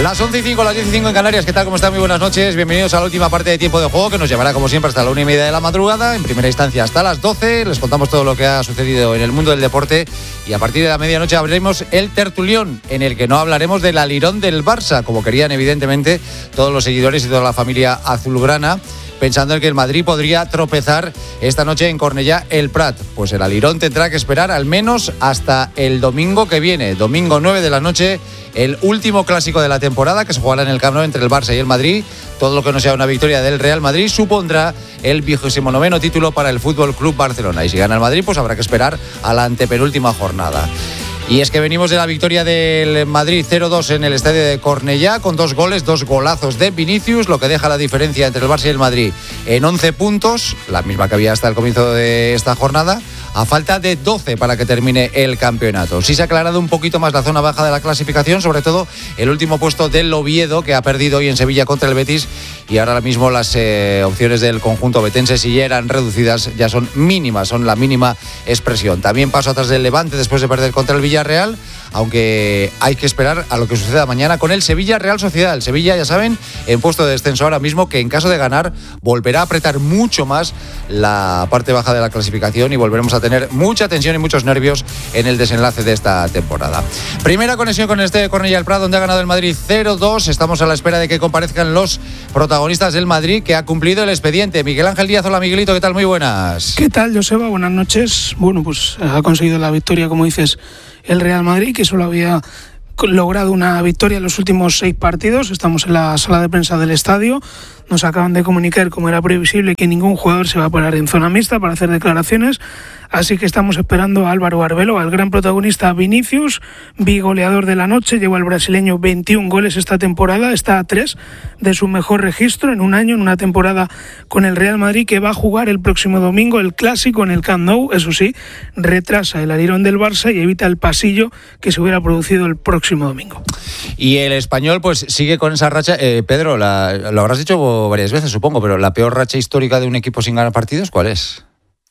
Las 11:05, las 10:05 en Canarias. ¿Qué tal? ¿Cómo están? Muy buenas noches. Bienvenidos a la última parte de Tiempo de Juego, que nos llevará, como siempre, hasta la 1:30 de la madrugada. En primera instancia hasta las 12. Les contamos todo lo que ha sucedido en el mundo del deporte. Y a partir de la medianoche abriremos el tertulión, en el que no hablaremos del alirón del Barça, como querían, evidentemente, todos los seguidores y toda la familia azulgrana, pensando en que el Madrid podría tropezar esta noche en Cornellá el Prat. Pues el alirón tendrá que esperar al menos hasta el domingo que viene, domingo 9 de la noche, el último clásico de la temporada, que se jugará en el Camp Nou entre el Barça y el Madrid. Todo lo que no sea una victoria del Real Madrid supondrá el 29º título para el Fútbol Club Barcelona. Y si gana el Madrid, pues habrá que esperar a la antepenúltima jornada. Y es que venimos de la victoria del Madrid 0-2 en el estadio de Cornellá, con 2 goles, 2 golazos de Vinicius, lo que deja la diferencia entre el Barça y el Madrid en 11 puntos, la misma que había hasta el comienzo de esta jornada, a falta de 12 para que termine el campeonato. Sí se ha aclarado un poquito más la zona baja de la clasificación, sobre todo el último puesto del Oviedo, que ha perdido hoy en Sevilla contra el Betis, y ahora mismo las opciones del conjunto betense, si ya eran reducidas, ya son mínimas, son la mínima expresión. También paso atrás del Levante después de perder contra el Villarreal, aunque hay que esperar a lo que suceda mañana con el Sevilla Real Sociedad. El Sevilla, ya saben, en puesto de descenso ahora mismo, que en caso de ganar volverá a apretar mucho más la parte baja de la clasificación y volveremos a tener mucha tensión y muchos nervios en el desenlace de esta temporada. Primera conexión con este Cornellá el Prat, donde ha ganado el Madrid 0-2. Estamos a la espera de que comparezcan los protagonistas del Madrid, que ha cumplido el expediente. Miguel Ángel Díaz, hola Miguelito, ¿qué tal? Muy buenas. ¿Qué tal, Joseba? Buenas noches. Bueno, pues ha conseguido la victoria, como dices, el Real Madrid, que solo había logrado una victoria en los últimos 6 partidos. Estamos en la sala de prensa del estadio. Nos acaban de comunicar, como era previsible, que ningún jugador se va a parar en zona mixta para hacer declaraciones. Así que estamos esperando a Álvaro Arbeloa, al gran protagonista Vinicius, bigoleador de la noche. Lleva el brasileño 21 goles esta temporada, está a 3 de su mejor registro en un año, en una temporada con el Real Madrid, que va a jugar el próximo domingo el clásico en el Camp Nou. Eso sí, retrasa el alirón del Barça y evita el pasillo que se hubiera producido el próximo domingo. Y el Español pues sigue con esa racha. Pedro, lo habrás dicho varias veces, supongo, pero la peor racha histórica de un equipo sin ganar partidos, ¿cuál es?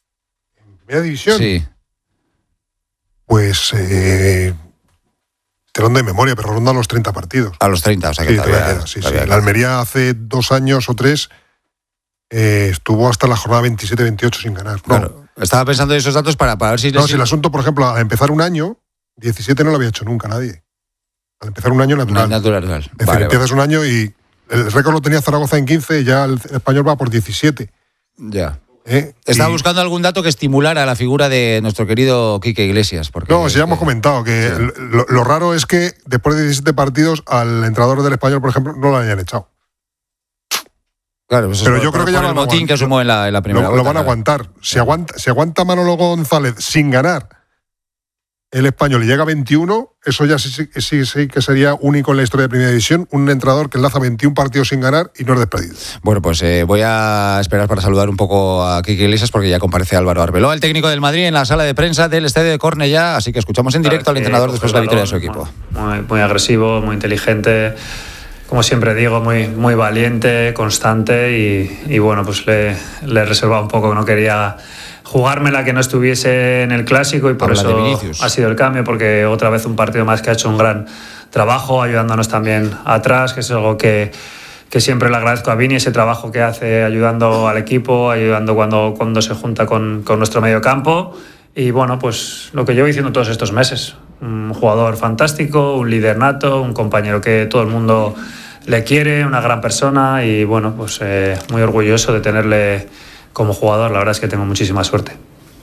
¿Primera división? Sí. Pues telón de memoria, pero ronda los 30 partidos. A los 30, o sea que sí, todavía queda, sí. La Almería hace 2 años o 3 estuvo hasta la jornada 27-28 sin ganar. Claro, estaba pensando en esos datos para ver si... No, si el asunto, por ejemplo, al empezar un año, 17 no lo había hecho nunca nadie. Al empezar un año natural. Natural. Es decir, empiezas un año y el récord lo tenía Zaragoza en 15, ya el Español va por 17. Ya. Estaba buscando algún dato que estimulara la figura de nuestro querido Quique Iglesias. Porque, no, si ya hemos comentado que sí. Lo raro es que después de 17 partidos al entrenador del Español, por ejemplo, no lo hayan echado. Claro, pues pero yo creo que ya el motín que sumó en la primera vuelta. Lo van a aguantar. Si aguanta Manolo González sin ganar el Español y llega a 21, eso ya sí que sería único en la historia de Primera División, un entrenador que enlaza 21 partidos sin ganar y no es despedido. Bueno, pues voy a esperar para saludar un poco a Quique Iglesias, porque ya comparece Álvaro Arbeloa, el técnico del Madrid, en la sala de prensa del estadio de Cornellá, así que escuchamos en directo al entrenador después de la victoria de su equipo. Muy agresivo, muy inteligente, como siempre digo, muy valiente, constante y bueno, pues le reservaba un poco, que no quería jugármela que no estuviese en el clásico, y por eso ha sido el cambio, porque otra vez un partido más que ha hecho un gran trabajo ayudándonos también atrás, que es algo que siempre le agradezco a Vini, ese trabajo que hace ayudando al equipo, ayudando cuando se junta con nuestro medio campo. Y bueno, pues lo que llevo diciendo todos estos meses, un jugador fantástico, un líder nato, un compañero que todo el mundo le quiere, una gran persona, y bueno, pues muy orgulloso de tenerle como jugador. La verdad es que tengo muchísima suerte.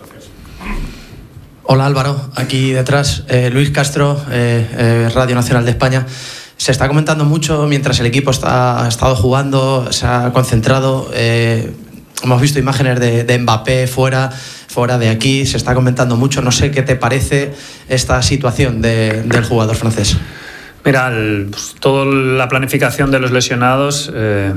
Hola Álvaro, aquí detrás Luis Castro, Radio Nacional de España. Se está comentando mucho mientras el equipo ha estado jugando, se ha concentrado. Hemos visto imágenes de Mbappé fuera de aquí, se está comentando mucho. No sé qué te parece esta situación del jugador francés. Mira, toda la planificación de los lesionados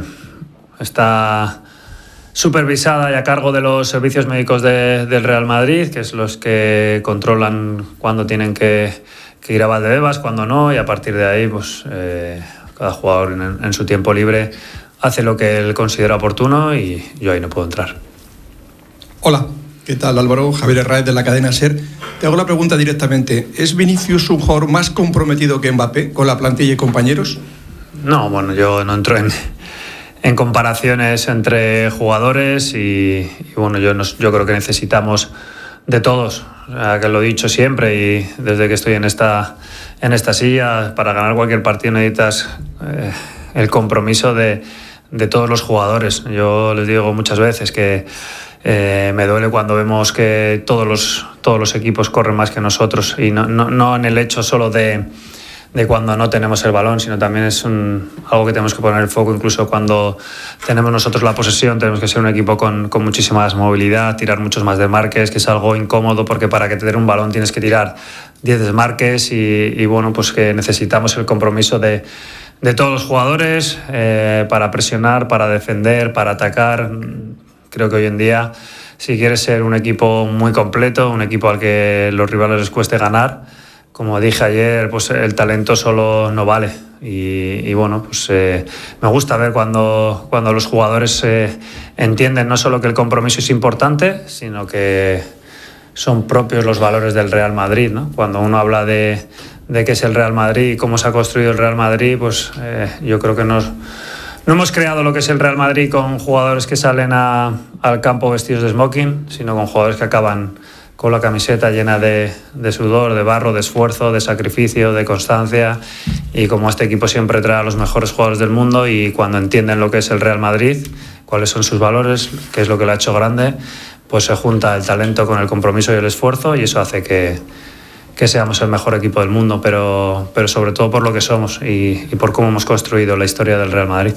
está supervisada y a cargo de los servicios médicos del Real Madrid, que es los que controlan cuándo tienen que ir a Valdebebas, cuándo no, y a partir de ahí pues cada jugador en su tiempo libre hace lo que él considera oportuno, y yo ahí no puedo entrar. Hola, ¿qué tal Álvaro? Javier Herráez de la cadena SER. Te hago la pregunta directamente. ¿Es Vinicius un jugador más comprometido que Mbappé con la plantilla y compañeros? No, bueno, yo no entro en comparaciones entre jugadores y bueno, yo creo que necesitamos de todos, que lo he dicho siempre y desde que estoy en esta silla. Para ganar cualquier partido necesitas el compromiso de todos los jugadores. Yo les digo muchas veces que me duele cuando vemos que todos los equipos corren más que nosotros, y no en el hecho solo de cuando no tenemos el balón, sino también es algo que tenemos que poner el foco. Incluso cuando tenemos nosotros la posesión, tenemos que ser un equipo con muchísima más movilidad, tirar muchos más desmarques, que es algo incómodo porque para que te den un balón tienes que tirar 10 desmarques y bueno, pues que necesitamos el compromiso de todos los jugadores para presionar, para defender, para atacar. Creo que hoy en día, si quieres ser un equipo muy completo, un equipo al que los rivales les cueste ganar, como dije ayer, pues el talento solo no vale. Y bueno, pues me gusta ver cuando los jugadores entienden no solo que el compromiso es importante, sino que son propios los valores del Real Madrid, ¿no? Cuando uno habla de qué es el Real Madrid y cómo se ha construido el Real Madrid, pues yo creo que no hemos creado lo que es el Real Madrid con jugadores que salen al campo vestidos de smoking, sino con jugadores que acaban con la camiseta llena de sudor, de barro, de esfuerzo, de sacrificio, de constancia, y como este equipo siempre trae a los mejores jugadores del mundo, y cuando entienden lo que es el Real Madrid, cuáles son sus valores, qué es lo que lo ha hecho grande, pues se junta el talento con el compromiso y el esfuerzo, y eso hace que seamos el mejor equipo del mundo, pero sobre todo por lo que somos y por cómo hemos construido la historia del Real Madrid.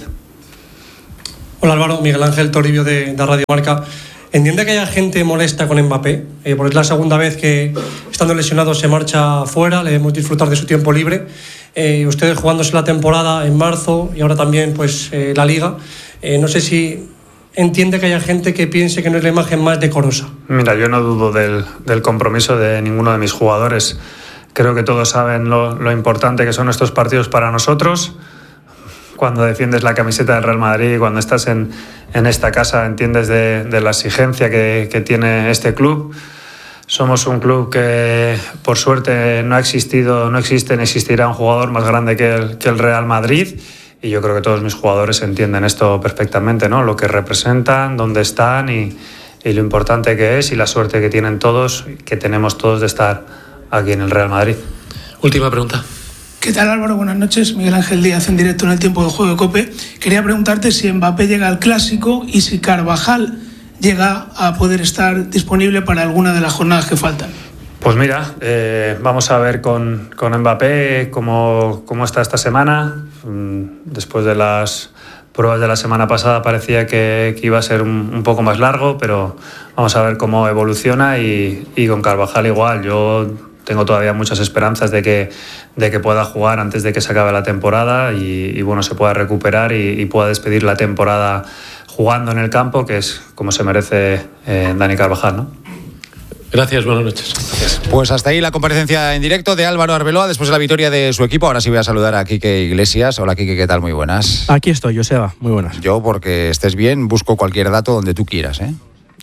Hola Álvaro, Miguel Ángel Toribio de Radio Marca. ¿Entiende que haya gente molesta con Mbappé? Porque es la segunda vez que, estando lesionado, se marcha fuera, le debemos disfrutar de su tiempo libre. Ustedes jugándose la temporada en marzo y ahora también pues la Liga. No sé si entiende que haya gente que piense que no es la imagen más decorosa. Mira, yo no dudo del compromiso de ninguno de mis jugadores. Creo que todos saben lo importante que son estos partidos para nosotros. Cuando defiendes la camiseta del Real Madrid, cuando estás en esta casa, entiendes de la exigencia que tiene este club. Somos un club que, por suerte, no existe ni existirá un jugador más grande que el Real Madrid, y yo creo que todos mis jugadores entienden esto perfectamente, ¿no? Lo que representan, dónde están y lo importante que es, y la suerte que tienen todos, que tenemos todos de estar aquí en el Real Madrid. Última pregunta. ¿Qué tal, Álvaro? Buenas noches. Miguel Ángel Díaz en directo en el tiempo de juego de COPE. Quería preguntarte si Mbappé llega al Clásico y si Carvajal llega a poder estar disponible para alguna de las jornadas que faltan. Pues mira, vamos a ver con Mbappé cómo está esta semana. Después de las pruebas de la semana pasada parecía que iba a ser un poco más largo, pero vamos a ver cómo evoluciona, y con Carvajal igual. Yo tengo todavía muchas esperanzas de que pueda jugar antes de que se acabe la temporada y bueno, se pueda recuperar y pueda despedir la temporada jugando en el campo, que es como se merece Dani Carvajal, ¿no? Gracias, buenas noches. Gracias. Pues hasta ahí la comparecencia en directo de Álvaro Arbeloa después de la victoria de su equipo. Ahora sí voy a saludar a Quique Iglesias. Hola Quique, ¿qué tal? Muy buenas. Aquí estoy, Joseba, muy buenas. Yo, porque estés bien, busco cualquier dato donde tú quieras, ¿eh?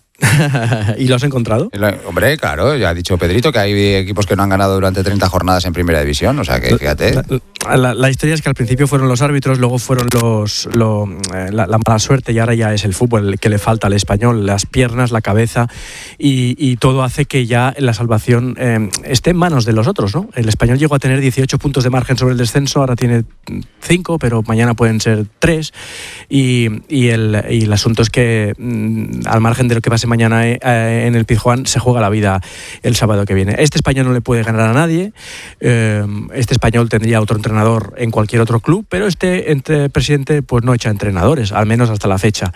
¿Y lo has encontrado? Hombre, claro, ya ha dicho Pedrito que hay equipos que no han ganado durante 30 jornadas en primera división, o sea que fíjate. La historia es que al principio fueron los árbitros, luego fueron la mala suerte, y ahora ya es el fútbol que le falta al Español, las piernas, la cabeza, y todo hace que ya la salvación esté en manos de los otros, ¿no? El Español llegó a tener 18 puntos de margen sobre el descenso, ahora tiene 5, pero mañana pueden ser 3, y el asunto es que al margen de lo que pase mañana en el Pizjuán, se juega la vida el sábado que viene. Este Español no le puede ganar a nadie. Este Español tendría otro entrenador en cualquier otro club, pero este presidente pues no echa entrenadores, al menos hasta la fecha.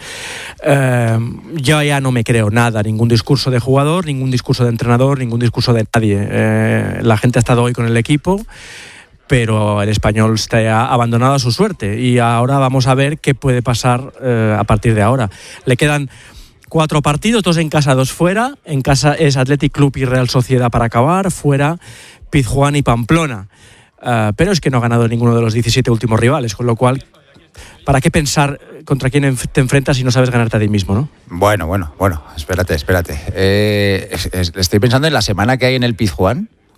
Yo ya no me creo nada, ningún discurso de jugador, ningún discurso de entrenador, ningún discurso de nadie. La gente ha estado hoy con el equipo, pero el Español está abandonado a su suerte, y ahora vamos a ver qué puede pasar a partir de ahora. Le quedan 4 partidos, 2 en casa, 2 fuera. En casa es Athletic Club y Real Sociedad para acabar, fuera Pizjuán y Pamplona. Pero es que no ha ganado ninguno de los 17 últimos rivales, con lo cual, ¿para qué pensar contra quién te enfrentas si no sabes ganarte a ti mismo, no? Bueno, espérate. Estoy pensando en la semana que hay en el Pizjuán.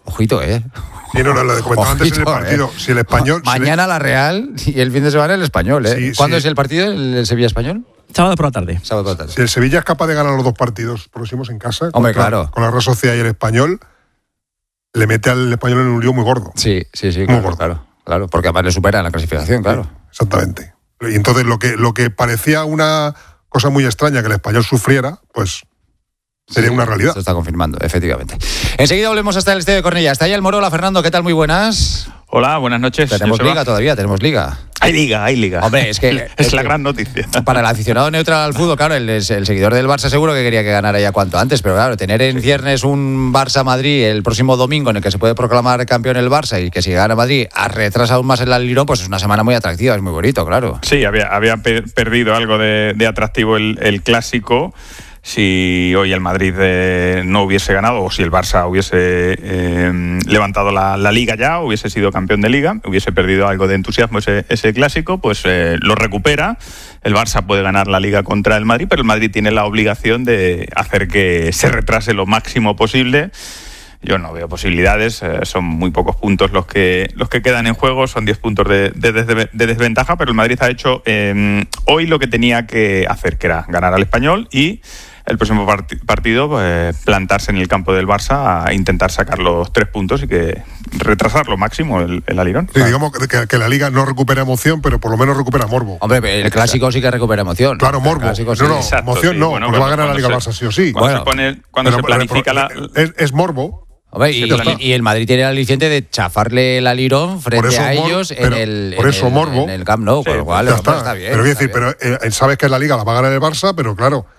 Ojito, Y no, lo comentaba antes en el partido. Si el Español... Mañana la Real y el fin de semana el Español, Sí, ¿Cuándo sí. es el partido, el Sevilla-Español? Sábado por la tarde. Sábado por la tarde. Si el Sevilla es capaz de ganar los dos partidos próximos en casa, Hombre, claro. con la Real Sociedad y el Español, le mete al Español en un lío muy gordo. Sí, Muy claro, gordo. claro, porque además le superan la clasificación, claro. Sí, exactamente. Y entonces lo que parecía una cosa muy extraña que el Español sufriera, pues sería una realidad. Se está confirmando, efectivamente. Enseguida volvemos hasta el estadio de Cornellá. Está ahí el Moro. Hola, Fernando, ¿qué tal? Muy buenas. Hola, buenas noches. Tenemos liga todavía, tenemos liga. Hay liga. Hombre, es que... es la gran noticia. Para el aficionado neutral al fútbol, claro, el seguidor del Barça seguro que quería que ganara ya cuanto antes, pero claro, tener en ciernes un Barça-Madrid el próximo domingo en el que se puede proclamar campeón el Barça y que si gana Madrid retrasa aún más el Alirón, pues es una semana muy atractiva, es muy bonito, claro. Sí, había perdido algo de atractivo el clásico. Si hoy el Madrid no hubiese ganado, o si el Barça hubiese levantado la Liga ya, hubiese sido campeón de Liga, hubiese perdido algo de entusiasmo ese clásico, pues lo recupera. El Barça puede ganar la Liga contra el Madrid, pero el Madrid tiene la obligación de hacer que se retrase lo máximo posible. Yo no veo posibilidades, son muy pocos puntos los que quedan en juego, son 10 puntos de desventaja, pero el Madrid ha hecho hoy lo que tenía que hacer, que era ganar al Español y el próximo partido plantarse en el campo del Barça a intentar sacar los 3 puntos y que retrasar lo máximo el Alirón. Sí, digamos que la Liga no recupera emoción, pero por lo menos recupera morbo. Hombre, el clásico sí que recupera emoción. Claro, morbo. Sí. Exacto, emoción sí. No, bueno, porque va a ganar la Liga Barça sí o sí. Cuando se planifica es morbo. Hombre, y el Madrid tiene el aliciente de chafarle el Alirón frente a ellos en el Camp Nou, por lo cual está bien. Pero quiero decir, pero sabes que la Liga la va a ganar el Barça, pero claro,